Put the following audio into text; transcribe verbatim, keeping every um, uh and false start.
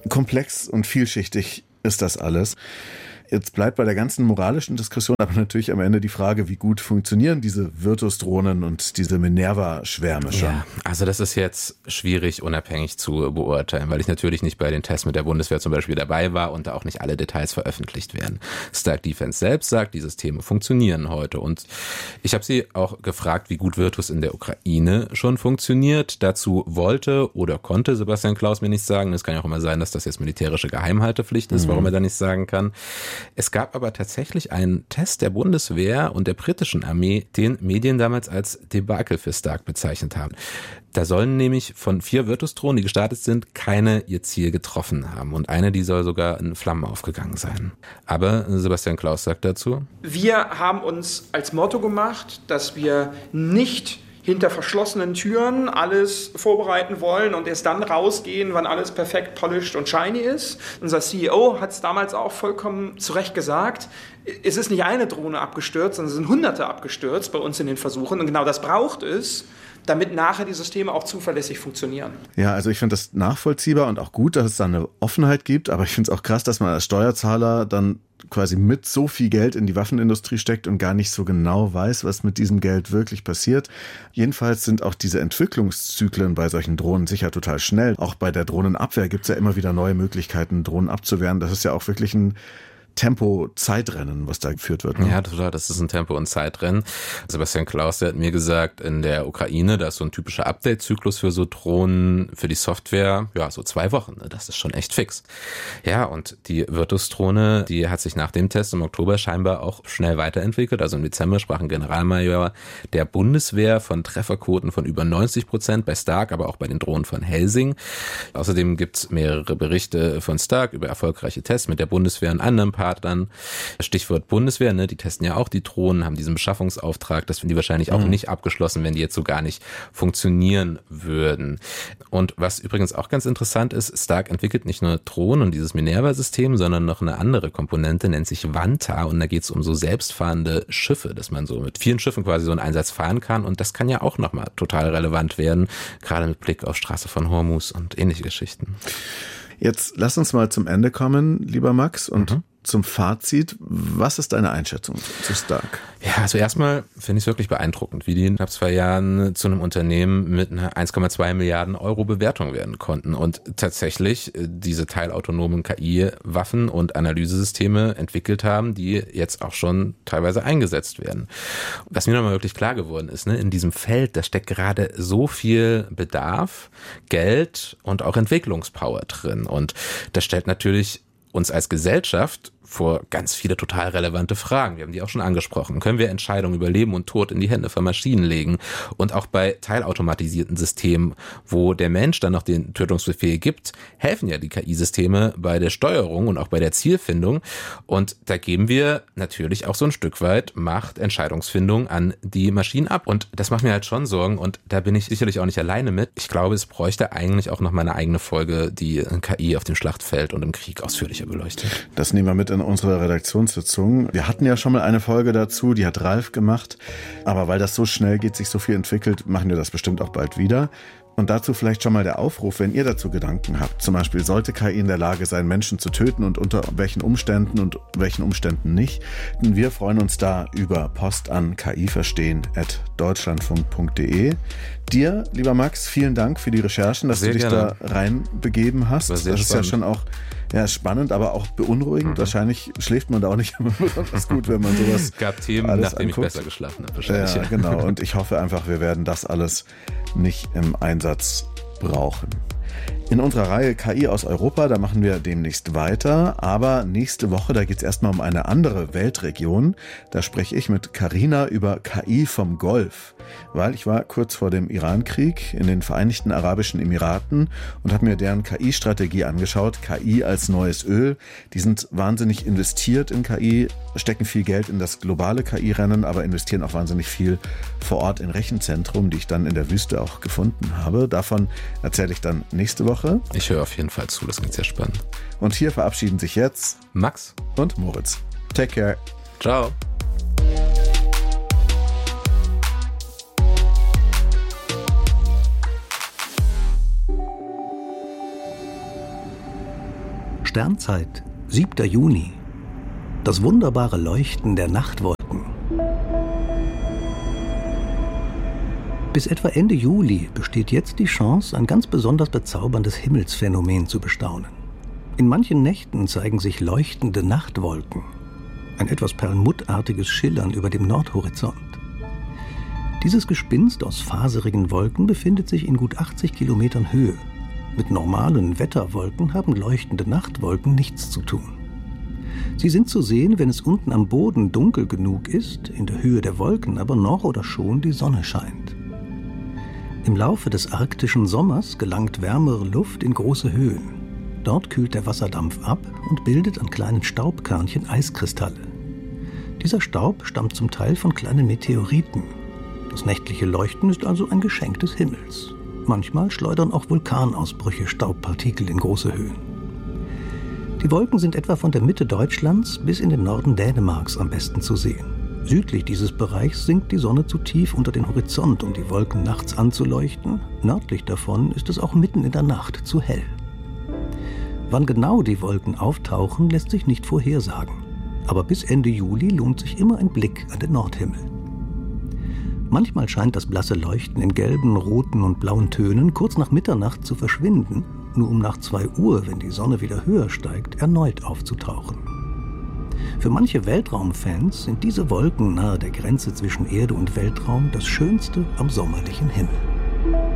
komplex und vielschichtig ist das alles. Jetzt bleibt bei der ganzen moralischen Diskussion aber natürlich am Ende die Frage, wie gut funktionieren diese Virtus-Drohnen und diese Minerva-Schwärme schon? Ja, also das ist jetzt schwierig unabhängig zu beurteilen, weil ich natürlich nicht bei den Tests mit der Bundeswehr zum Beispiel dabei war und da auch nicht alle Details veröffentlicht werden. Stark Defense selbst sagt, die Systeme funktionieren heute und ich habe sie auch gefragt, wie gut Virtus in der Ukraine schon funktioniert. Dazu wollte oder konnte Sebastian Klaus mir nichts sagen. Es kann ja auch immer sein, dass das jetzt militärische Geheimhaltepflicht ist, mhm. warum er da nichts sagen kann. Es gab aber tatsächlich einen Test der Bundeswehr und der britischen Armee, den Medien damals als Debakel für Stark bezeichnet haben. Da sollen nämlich von vier Virtus-Drohnen, die gestartet sind, keine ihr Ziel getroffen haben. Und eine, die soll sogar in Flammen aufgegangen sein. Aber Sebastian Klaus sagt dazu: Wir haben uns als Motto gemacht, dass wir nicht hinter verschlossenen Türen alles vorbereiten wollen und erst dann rausgehen, wann alles perfekt polished und shiny ist. Unser C E O hat es damals auch vollkommen zu Recht gesagt. Es ist nicht eine Drohne abgestürzt, sondern es sind Hunderte abgestürzt bei uns in den Versuchen. Und genau das braucht es, damit nachher die Systeme auch zuverlässig funktionieren. Ja, also ich finde das nachvollziehbar und auch gut, dass es da eine Offenheit gibt. Aber ich finde es auch krass, dass man als Steuerzahler dann quasi mit so viel Geld in die Waffenindustrie steckt und gar nicht so genau weiß, was mit diesem Geld wirklich passiert. Jedenfalls sind auch diese Entwicklungszyklen bei solchen Drohnen sicher total schnell. Auch bei der Drohnenabwehr gibt es ja immer wieder neue Möglichkeiten, Drohnen abzuwehren. Das ist ja auch wirklich ein Tempo-Zeitrennen, was da geführt wird. Ne? Ja, total, das ist ein Tempo- und Zeitrennen. Sebastian Klaus, der hat mir gesagt, in der Ukraine, da ist so ein typischer Update-Zyklus für so Drohnen, für die Software, ja, so zwei Wochen. Das ist schon echt fix. Ja, und die Virtus-Drohne, die hat sich nach dem Test im Oktober scheinbar auch schnell weiterentwickelt. Also im Dezember sprach ein Generalmajor der Bundeswehr von Trefferquoten von über neunzig Prozent bei Stark, aber auch bei den Drohnen von Helsing. Außerdem gibt's mehrere Berichte von Stark über erfolgreiche Tests mit der Bundeswehr und anderen Partnern. Dann Stichwort Bundeswehr, ne, die testen ja auch die Drohnen, haben diesen Beschaffungsauftrag, das finden die wahrscheinlich auch mhm. nicht abgeschlossen, wenn die jetzt so gar nicht funktionieren würden. Und was übrigens auch ganz interessant ist, Stark entwickelt nicht nur Drohnen und dieses Minerva-System, sondern noch eine andere Komponente, nennt sich Vanta, und da geht es um so selbstfahrende Schiffe, dass man so mit vielen Schiffen quasi so einen Einsatz fahren kann, und das kann ja auch nochmal total relevant werden, gerade mit Blick auf Straße von Hormuz und ähnliche Geschichten. Jetzt lass uns mal zum Ende kommen, lieber Max, und mhm. zum Fazit. Was ist deine Einschätzung zu Stark? Ja, also erstmal finde ich es wirklich beeindruckend, wie die in knapp zwei Jahren zu einem Unternehmen mit einer eins Komma zwei Milliarden Euro Bewertung werden konnten und tatsächlich diese teilautonomen K I-Waffen und Analysesysteme entwickelt haben, die jetzt auch schon teilweise eingesetzt werden. Was mir nochmal wirklich klar geworden ist, ne, in diesem Feld, da steckt gerade so viel Bedarf, Geld und auch Entwicklungspower drin. Und das stellt natürlich uns als Gesellschaft vor ganz viele total relevante Fragen. Wir haben die auch schon angesprochen. Können wir Entscheidungen über Leben und Tod in die Hände von Maschinen legen? Und auch bei teilautomatisierten Systemen, wo der Mensch dann noch den Tötungsbefehl gibt, helfen ja die K I-Systeme bei der Steuerung und auch bei der Zielfindung. Und da geben wir natürlich auch so ein Stück weit Macht, Entscheidungsfindung an die Maschinen ab. Und das macht mir halt schon Sorgen. Und da bin ich sicherlich auch nicht alleine mit. Ich glaube, es bräuchte eigentlich auch noch mal eine eigene Folge, die K I auf dem Schlachtfeld und im Krieg ausführlicher beleuchtet. Das nehmen wir mit in unsere Redaktionssitzung. Wir hatten ja schon mal eine Folge dazu, die hat Ralf gemacht. Aber weil das so schnell geht, sich so viel entwickelt, machen wir das bestimmt auch bald wieder. Und dazu vielleicht schon mal der Aufruf, wenn ihr dazu Gedanken habt. Zum Beispiel, sollte K I in der Lage sein, Menschen zu töten, und unter welchen Umständen und welchen Umständen nicht. Denn wir freuen uns da über Post an kiverstehen at deutschlandfunk punkt de. Dir, lieber Max, vielen Dank für die Recherchen, dass sehr du dich gerne da reinbegeben hast. Das ist spannend. Ja schon auch ja, spannend, aber auch beunruhigend. Mhm. Wahrscheinlich schläft man da auch nicht immer besonders gut, wenn man sowas Es gab Themen, alles nachdem anguckt. ich besser geschlafen habe. Wahrscheinlich. Ja, genau. Und ich hoffe einfach, wir werden das alles nicht im Einsatz brauchen. In unserer Reihe K I aus Europa, da machen wir demnächst weiter, aber nächste Woche, da geht es erstmal um eine andere Weltregion. Da spreche ich mit Carina über K I vom Golf, weil ich war kurz vor dem Irankrieg in den Vereinigten Arabischen Emiraten und habe mir deren K I-Strategie angeschaut. K I als neues Öl. Die sind wahnsinnig investiert in K I, stecken viel Geld in das globale K I-Rennen, aber investieren auch wahnsinnig viel vor Ort in Rechenzentrum, die ich dann in der Wüste auch gefunden habe. Davon erzähle ich dann nächste Woche. Ich höre auf jeden Fall zu, das klingt sehr spannend. Und hier verabschieden sich jetzt Max und Moritz. Take care. Ciao. Sternzeit, siebter Juni. Das wunderbare Leuchten der Nachtwolken. Bis etwa Ende Juli besteht jetzt die Chance, ein ganz besonders bezauberndes Himmelsphänomen zu bestaunen. In manchen Nächten zeigen sich leuchtende Nachtwolken. Ein etwas perlmuttartiges Schillern über dem Nordhorizont. Dieses Gespinst aus faserigen Wolken befindet sich in gut achtzig Kilometern Höhe. Mit normalen Wetterwolken haben leuchtende Nachtwolken nichts zu tun. Sie sind zu sehen, wenn es unten am Boden dunkel genug ist, in der Höhe der Wolken aber noch oder schon die Sonne scheint. Im Laufe des arktischen Sommers gelangt wärmere Luft in große Höhen. Dort kühlt der Wasserdampf ab und bildet an kleinen Staubkörnchen Eiskristalle. Dieser Staub stammt zum Teil von kleinen Meteoriten. Das nächtliche Leuchten ist also ein Geschenk des Himmels. Manchmal schleudern auch Vulkanausbrüche Staubpartikel in große Höhen. Die Wolken sind etwa von der Mitte Deutschlands bis in den Norden Dänemarks am besten zu sehen. Südlich dieses Bereichs sinkt die Sonne zu tief unter den Horizont, um die Wolken nachts anzuleuchten. Nördlich davon ist es auch mitten in der Nacht zu hell. Wann genau die Wolken auftauchen, lässt sich nicht vorhersagen. Aber bis Ende Juli lohnt sich immer ein Blick an den Nordhimmel. Manchmal scheint das blasse Leuchten in gelben, roten und blauen Tönen kurz nach Mitternacht zu verschwinden, nur um nach zwei Uhr, wenn die Sonne wieder höher steigt, erneut aufzutauchen. Für manche Weltraumfans sind diese Wolken nahe der Grenze zwischen Erde und Weltraum das Schönste am sommerlichen Himmel.